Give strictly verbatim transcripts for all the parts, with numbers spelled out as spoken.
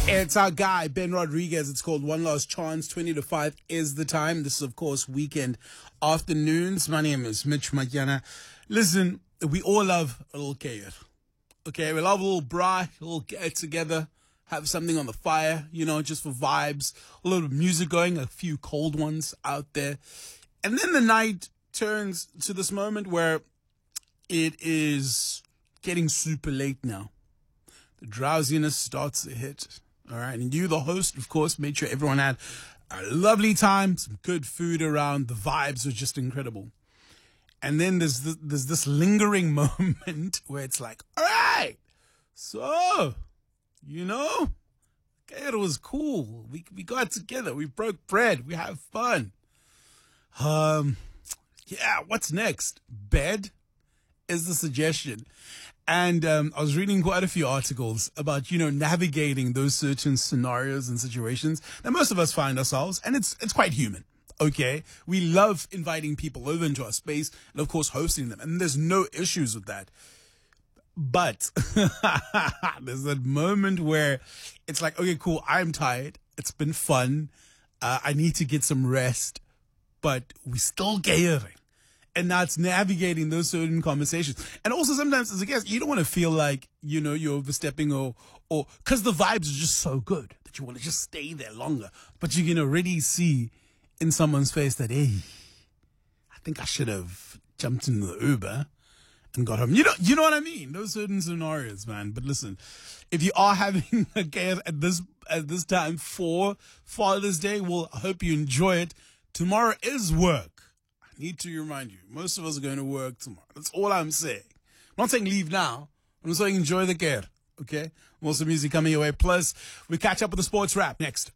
It's our guy, Ben Rodriguez. It's called One Last Chance. twenty to five is the time. This is, of course, weekend afternoons. My name is Mitch Matyana. Listen, we all love a little chaos. Okay, we love a little braai, a little get together, have something on the fire, you know, just for vibes. A little music going, a few cold ones out there. And then the night turns to this moment where it is getting super late now. The drowsiness starts to hit. All right. And you, the host, of course, made sure everyone had a lovely time, some good food around. The vibes were just incredible. And then there's this, there's this lingering moment where it's like, all right, so, you know, okay, it was cool. We we got together. We broke bread. We have fun. Um, yeah, what's next? Bed is the suggestion. And um, I was reading quite a few articles about, you know, navigating those certain scenarios and situations that most of us find ourselves. And it's it's quite human. Okay. We love inviting people over into our space and, of course, hosting them. And there's no issues with that. But there's that moment where it's like, okay, cool. I'm tired. It's been fun. Uh, I need to get some rest. But we still gathering. And now it's navigating those certain conversations. And also sometimes as a guest, you don't want to feel like, you know, you're overstepping or, or, cause the vibes are just so good that you want to just stay there longer. But you can already see in someone's face that, hey, I think I should have jumped in the Uber and got home. You know, you know what I mean? Those certain scenarios, man. But listen, if you are having a gale at this, at this time for Father's Day, well, I hope you enjoy it. Tomorrow is work. Need to remind you, most of us are going to work tomorrow. That's all I'm saying. I'm not saying leave now. I'm saying enjoy the care. Okay? More some music coming your way. Plus, we catch up with the sports wrap next.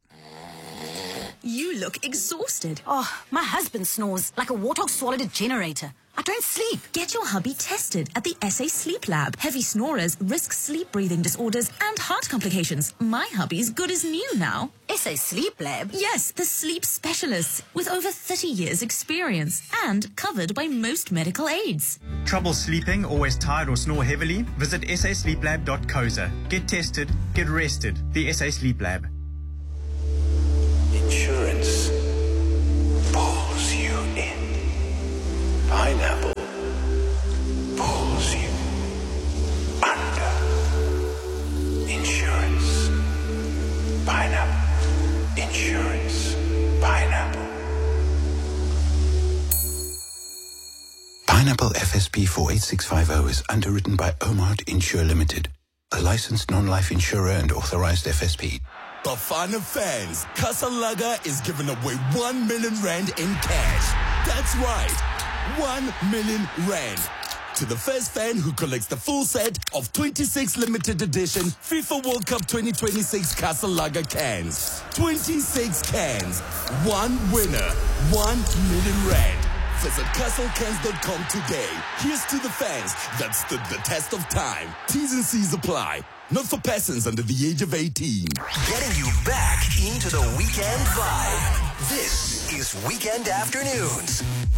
You look exhausted. Oh, my husband snores like a warthog swallowed a generator. I don't sleep. Get your hubby tested at the S A Sleep Lab. Heavy snorers risk sleep breathing disorders and heart complications. My hubby's good as new now. S A Sleep Lab? Yes, the sleep specialists with over thirty years experience and covered by most medical aids. Trouble sleeping, always tired or snore heavily? Visit s a sleep lab dot co za. Get tested, get rested. The S A Sleep Lab. Insurance pulls you in. Pineapple pulls you under. Insurance. Pineapple. Insurance. Pineapple. Pineapple F S P four eight six five zero is underwritten by Omart Insure Limited, a licensed non-life insurer and authorized F S P. Bafana fans, Casalaga is giving away one million rand in cash. That's right. one million rand to the first fan who collects the full set of twenty-six limited edition FIFA World Cup twenty twenty-six Casalaga cans. twenty-six cans, one winner, one million rand. Visit castle cans dot com today. Here's to the fans that stood the test of time. T's and C's apply. Not for persons under the age of eighteen. Getting you back into the weekend vibe. This is Weekend Afternoons.